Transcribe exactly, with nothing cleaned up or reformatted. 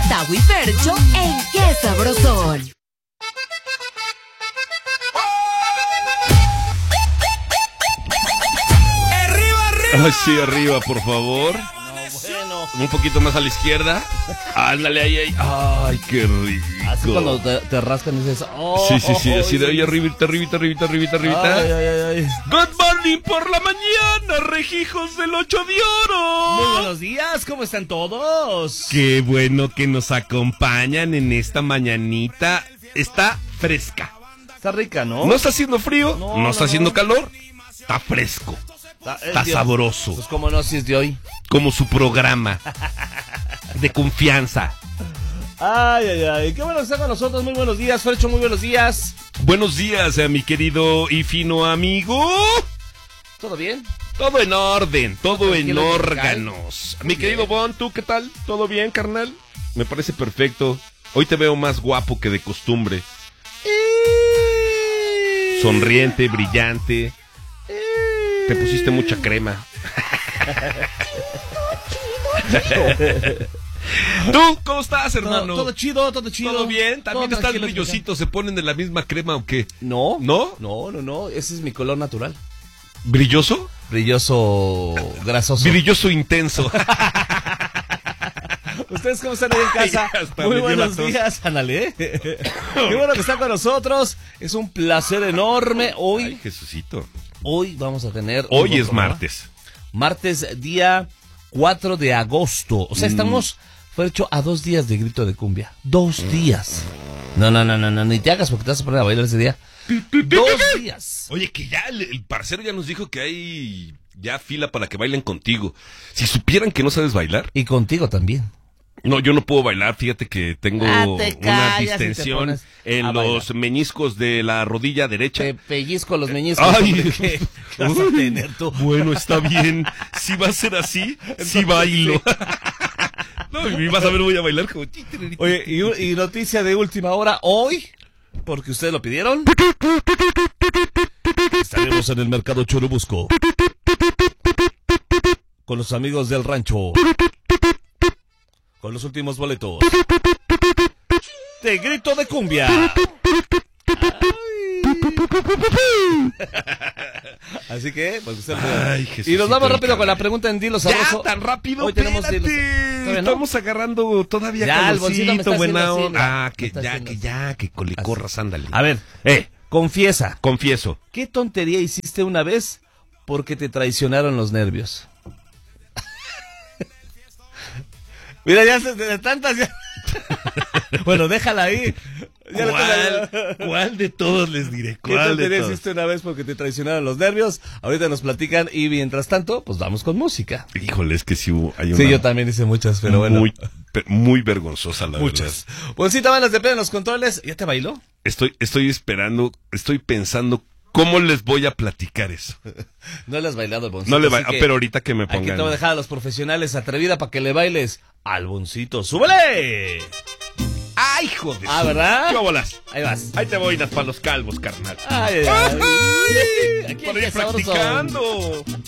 Tavo y Fercho en Qué Sabrosón. ¡Arriba, arriba! Ay, sí, arriba, por favor. Bueno. Un poquito más a la izquierda. Ándale, ahí, ahí. Ay, qué rico. Así cuando te, te rascan y dices, oh, Sí, sí, sí, oh, así de oh, ahí, arribita, arribita, arribita, arribita, arribita. Ay, ay, ay, ay. Good morning por la mañana, rejijos del ocho de oro. Muy buenos días, ¿cómo están todos? Qué bueno que nos acompañan en esta mañanita. Está fresca. Está rica, ¿no? No está haciendo frío, No, no, no, está no. haciendo calor. Está fresco, Está, está sabroso. Pues cómo no, si es de hoy. Como su programa de confianza. Ay, ay, ay, qué bueno que está con nosotros, muy buenos días, Fercho, muy buenos días. Buenos días, eh, mi querido y fino amigo. ¿Todo bien? Todo en orden, todo en Tranquilo, órganos. Muy Mi querido bien. Bon, ¿tú qué tal? ¿Todo bien, carnal? Me parece perfecto. Hoy te veo más guapo que de costumbre. Sonriente, brillante. Te pusiste mucha crema. ¿Tú cómo estás, hermano? Todo, todo chido, todo chido. ¿Todo bien? ¿También Todo estás tranquilo, brillosito? ¿Se ponen de la misma crema o qué? No. ¿No? No, no, no, ese es mi color natural. ¿Brilloso? Brilloso, grasoso. Brilloso intenso. ¿Ustedes cómo están ahí en casa? Ay, hasta Muy me dio buenos la tos. días, ándale. Qué bueno que están con nosotros. Es un placer enorme. Hoy, Ay, Jesucito. hoy vamos a tener... Hoy un es programa. martes. Martes, día cuatro de agosto. O sea, Mm. estamos, Fercho, a dos días de grito de cumbia. Dos días. No, no, no, no, no, ni te hagas porque te vas a poner a bailar ese día. Dos días. Oye, que ya el, el parcero ya nos dijo que hay ya fila para que bailen contigo. Si supieran que no sabes bailar. Y contigo también. No, yo no puedo bailar. Fíjate que tengo Ah, te una callas y te distensión pones en a los bailar. meniscos de la rodilla derecha. Te pellizco los meñiscos. Ay, hombre, ¿qué, qué vas a Uy, tener tú? Bueno, está bien. Si va a ser así, sí bailo. No, y vas a ver, voy a bailar como... Oye, y, u- y noticia de última hora, hoy, porque ustedes lo pidieron, estaremos en el mercado Churubusco con los amigos del rancho, con los últimos boletos de grito de cumbia. Así que, pues usted lo pidieron. Ay, Y Jesucito nos vamos del rápido con la Calvario. pregunta en Dilo Ya, Sabroso. tan rápido, Hoy tenemos espérate. Dilo- ¿Todavía no? Estamos agarrando todavía Ya, el bolsito me calorcito, está buena haciendo así, onda. mira. Ah, Me que está ya, haciendo que así. ya, que le Así. corras, ándale. A ver, Eh, confiesa, confieso. ¿qué tontería hiciste una vez porque te traicionaron los nervios? Mira, ya se, de tantas ya... Bueno, déjala ahí. Ya la ¿Cuál, tengo. ¿Cuál de todos les diré? ¿Qué ¿Cuál de tontería todos? hiciste una vez porque te traicionaron los nervios? Ahorita nos platican y mientras tanto, pues vamos con música. Híjole, es que sí hubo- hay una Sí, yo también hice muchas, pero bueno. muy, pe- muy vergonzosa, la Muchas. verdad. Bolsita, Balas de Pena en los controles. ¿Ya te bailó? Estoy, estoy esperando, estoy pensando cómo les voy a platicar eso. No le has bailado al Boncito. No le va, así que pero ahorita que me aquí pongan. te voy a dejar a los profesionales atrevida para que le bailes al Boncito. ¡Súbele! ¡Ay, hijo de Ah, su- ¿verdad? ¿Qué bolas? Ahí vas. Ahí te voy, las para los calvos, carnal. Ay, ay, ay. ¡Ay! Aquí Por en ir Qué Sabroso. practicando.